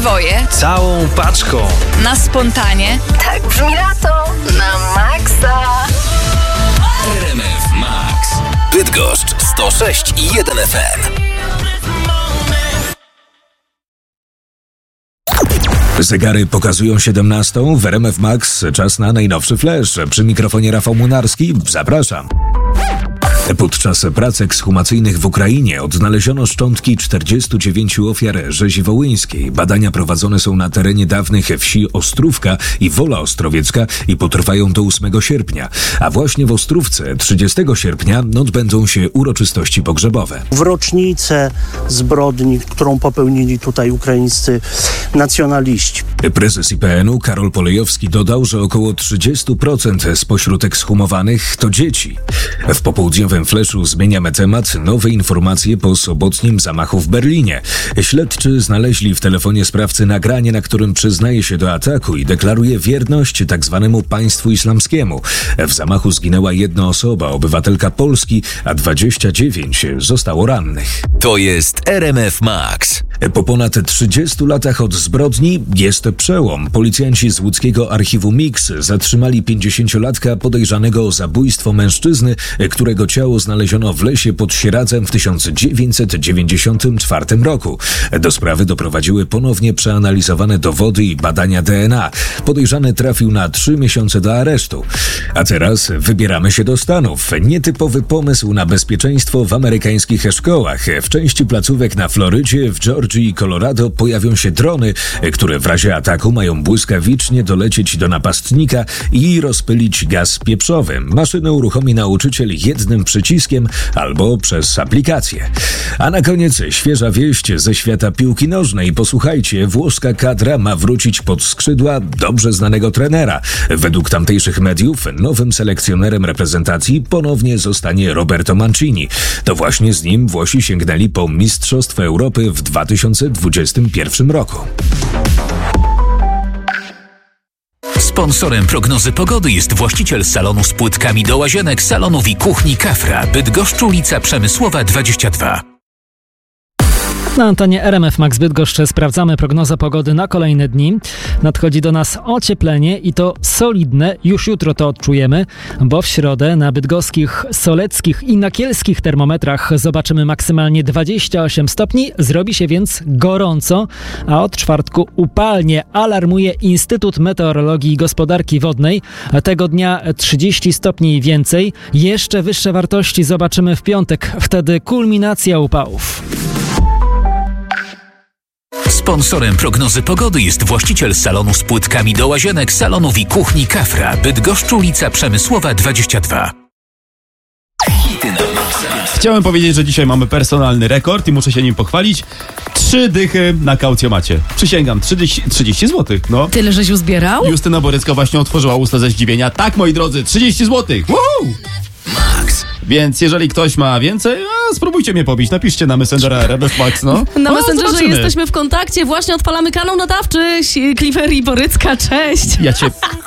Dwoje. Całą paczką. Na spontanie. Tak brzmi lato. Na maksa. RMF Max. Bydgoszcz 106,1 FM. Zegary pokazują 17:00 w RMF Max. Czas na najnowszy flash. Przy mikrofonie Rafał Młynarski. Zapraszam. Podczas prac ekshumacyjnych w Ukrainie odnaleziono szczątki 49 ofiar rzezi wołyńskiej. Badania prowadzone są na terenie dawnych wsi Ostrówka i Wola Ostrowiecka i potrwają do 8 sierpnia. A właśnie w Ostrówce 30 sierpnia odbędą się uroczystości pogrzebowe. W rocznicę zbrodni, którą popełnili tutaj ukraińscy nacjonaliści. Prezes IPN-u Karol Polejowski dodał, że około 30% spośród ekshumowanych to dzieci. W popołudniowym fleszu zmieniamy temat. Nowe informacje po sobotnim zamachu w Berlinie. Śledczy znaleźli w telefonie sprawcy nagranie, na którym przyznaje się do ataku i deklaruje wierność tzw. państwu islamskiemu. W zamachu zginęła 1 osoba, obywatelka Polski, a 29 zostało rannych. To jest RMF Max. Po ponad 30 latach od zbrodni jest przełom. Policjanci z łódzkiego archiwum Mix zatrzymali 50-latka podejrzanego o zabójstwo mężczyzny, którego ciało znaleziono w lesie pod Sieradzem w 1994 roku. Do sprawy doprowadziły ponownie przeanalizowane dowody i badania DNA. Podejrzany trafił na 3 miesiące do aresztu. A teraz wybieramy się do Stanów. Nietypowy pomysł na bezpieczeństwo w amerykańskich szkołach. W części placówek na Florydzie, w Georgii i Colorado pojawią się drony, które w razie ataku mają błyskawicznie dolecieć do napastnika i rozpylić gaz pieprzowy. Maszynę uruchomi nauczyciel jednym przyciskiem albo przez aplikację. A na koniec świeża wieść ze świata piłki nożnej. Posłuchajcie, włoska kadra ma wrócić pod skrzydła dobrze znanego trenera. Według tamtejszych mediów nowym selekcjonerem reprezentacji ponownie zostanie Roberto Mancini. To właśnie z nim Włosi sięgnęli po Mistrzostwo Europy w 2021 roku. Sponsorem prognozy pogody jest właściciel salonu z płytkami do łazienek, salonów i kuchni Kafra. Bydgoszcz, ulica Przemysłowa 22. Na antenie RMF Max Bydgoszcz sprawdzamy prognozę pogody na kolejne dni. Nadchodzi do nas ocieplenie i to solidne. Już jutro to odczujemy, bo w środę na bydgoskich, soleckich i nakielskich termometrach zobaczymy maksymalnie 28 stopni. Zrobi się więc gorąco, a od czwartku upalnie, alarmuje Instytut Meteorologii i Gospodarki Wodnej. Tego dnia 30 stopni i więcej. Jeszcze wyższe wartości zobaczymy w piątek. Wtedy kulminacja upałów. Sponsorem prognozy pogody jest właściciel salonu z płytkami do łazienek, salonów i kuchni Kafra. Bydgoszcz, ulica Przemysłowa 22. Chciałem powiedzieć, że dzisiaj mamy personalny rekord i muszę się nim pochwalić. 3 dychy na kaucjomacie. Przysięgam, 30 zł. No. Tyle, żeś uzbierał? Justyna Borycka właśnie otworzyła usta ze zdziwienia. Tak, moi drodzy, 30 zł. Woohoo! Max. Więc jeżeli ktoś ma więcej, spróbujcie mnie pobić. Napiszcie na Messengera RMF Max, no. Na Messengerze zobaczymy. jesteśmy w kontakcie. Właśnie odpalamy kanał nadawczy. Klifer i Borycka, cześć. Ja cię